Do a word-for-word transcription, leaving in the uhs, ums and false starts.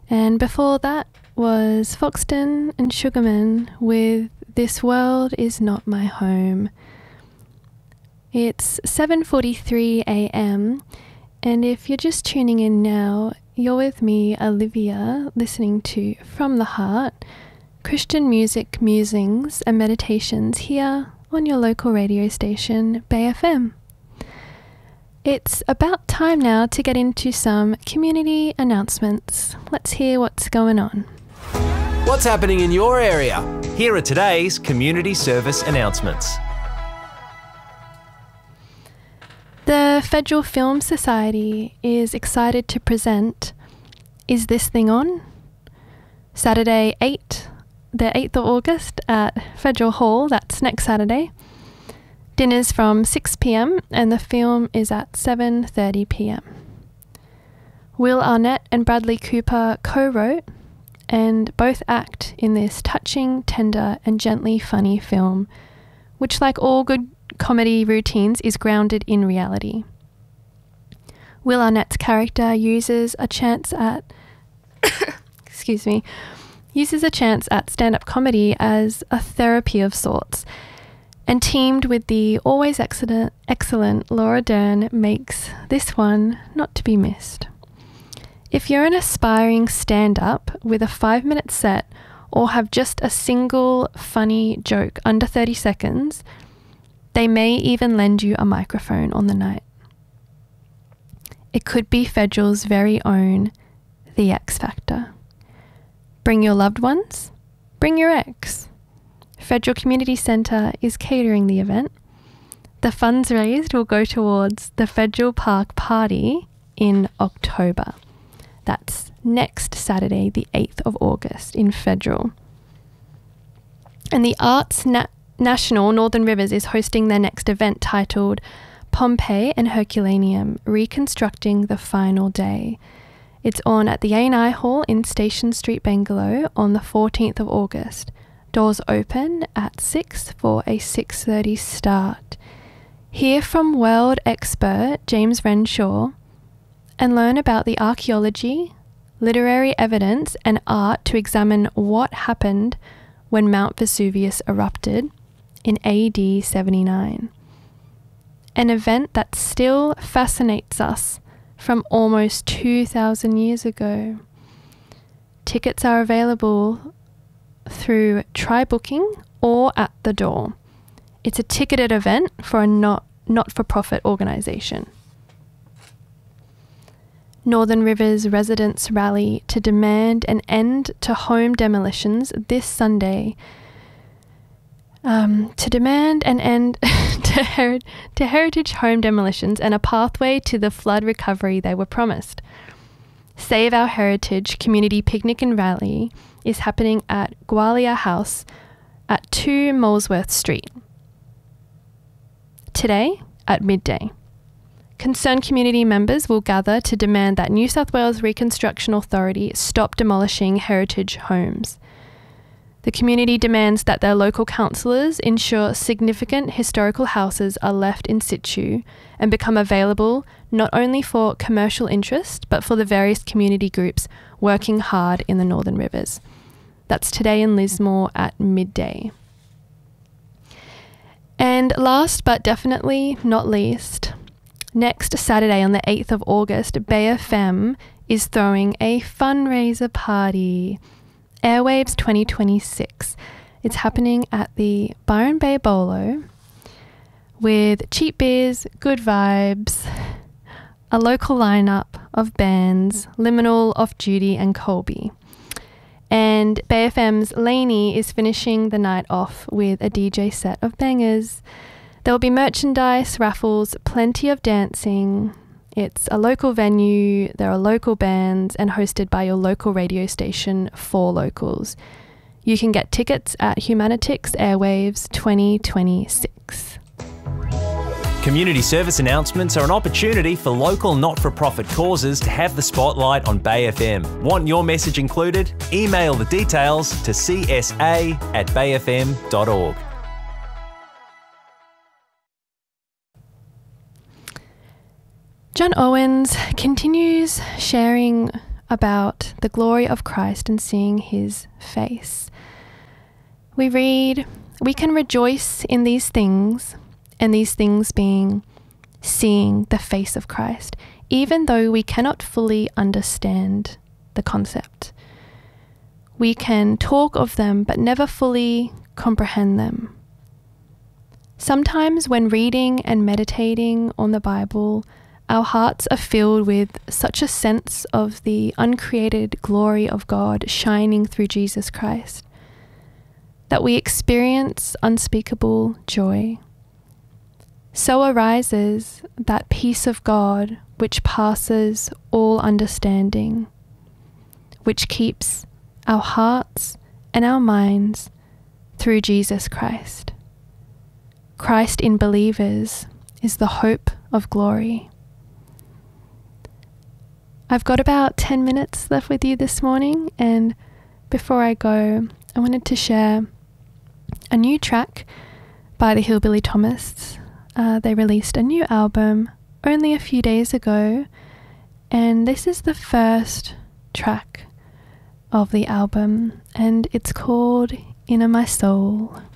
And before that was Foxton and Sugarman with This World Is Not My Home. It's seven forty-three a m and if you're just tuning in now, you're with me, Olivia, listening to From the Heart, Christian music, musings and meditations here on your local radio station, Bay F M. It's about time now to get into some community announcements. Let's hear what's going on. What's happening in your area? Here are today's community service announcements. The Federal Film Society is excited to present Is This Thing On? Saturday eighth, the eighth of August at Federal Hall, that's next Saturday. Dinner's from six p m and the film is at seven thirty p m. Will Arnett and Bradley Cooper co-wrote and both act in this touching, tender and gently funny film, which, like all good comedy routines, is grounded in reality. Will Arnett's character uses a chance at excuse me uses a chance at stand-up comedy as a therapy of sorts, and teamed with the always excellent, excellent Laura Dern makes this one not to be missed. If you're an aspiring stand-up with a five-minute set or have just a single funny joke under thirty seconds, they may even lend you a microphone on the night. It could be Federal's very own The X Factor. Bring your loved ones, bring your ex. Federal Community Centre is catering the event. The funds raised will go towards the Federal Park Party in October. That's next Saturday, the eighth of August in Federal. And the Arts Na- National Northern Rivers is hosting their next event titled Pompeii and Herculaneum, Reconstructing the Final Day. It's on at the A and I Hall in Station Street, Bangalow on the fourteenth of August. Doors open at six for a six thirty start. Hear from world expert James Renshaw and learn about the archaeology, literary evidence and art to examine what happened when Mount Vesuvius erupted in A D seventy-nine. An event that still fascinates us from almost two thousand years ago. Tickets are available through Try Booking or at the door. It's a ticketed event for a not, not-for-profit organisation. Northern Rivers residents rally to demand an end to home demolitions this Sunday. Um, to demand an end to, heri- to heritage home demolitions and a pathway to the flood recovery they were promised. Save Our Heritage Community Picnic and Rally is happening at Gwalia House at two Molesworth Street today at midday. Concerned community members will gather to demand that New South Wales Reconstruction Authority stop demolishing heritage homes. The community demands that their local councillors ensure significant historical houses are left in situ and become available not only for commercial interest but for the various community groups working hard in the Northern Rivers. That's today in Lismore at midday. And last but definitely not least, next Saturday on the eighth of August, Bay F M is throwing a fundraiser party. Airwaves twenty twenty-six. It's happening at the Byron Bay Bolo with cheap beers, good vibes, a local lineup of bands, Liminal, Off Duty and Colby. And Bay F M's Laney is finishing the night off with a D J set of bangers. There will be merchandise, raffles, plenty of dancing. It's a local venue, there are local bands and hosted by your local radio station for locals. You can get tickets at Humanitix Airwaves twenty twenty-six. Community service announcements are an opportunity for local not-for-profit causes to have the spotlight on Bay F M. Want your message included? Email the details to c s a at bay f m dot org. John Owens continues sharing about the glory of Christ and seeing his face. We read, "We can rejoice in these things," and these things being seeing the face of Christ, even though we cannot fully understand the concept. We can talk of them but never fully comprehend them. Sometimes when reading and meditating on the Bible, our hearts are filled with such a sense of the uncreated glory of God shining through Jesus Christ that we experience unspeakable joy. So arises that peace of God which passes all understanding, which keeps our hearts and our minds through Jesus Christ. Christ in believers is the hope of glory. I've got about ten minutes left with you this morning, and before I go, I wanted to share a new track by the Hillbilly Thomists. Uh, they released a new album only a few days ago, and this is the first track of the album, and it's called Inner My Soul.